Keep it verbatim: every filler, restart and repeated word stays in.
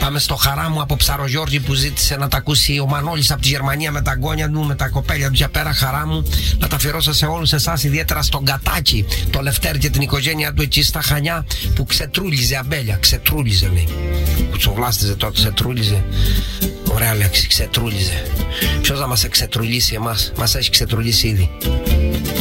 Πάμε στο Χαράμου από Ψαρογιώργη που ζήτησε να τα ακούσει ο Μανώλης από τη Γερμανία με τα γόνια του, με τα κοπέλια του για πέρα. Χαράμου, να τα αφιερώσω σε όλους εσάς, ιδιαίτερα στον Κατάκη, το Λευτέρη και την οικογένειά του εκεί στα Χανιά που ξετρούλιζε αμπέλια. Ξετρούλιζε λέει. Που τσοβλάστιζε τότε, ξετρούλιζε. Ωραία λέξη, ξετρούλιζε. Ποιος να μας εξετρουλήσει εμάς, μας έχει ξετρουλήσει ήδη.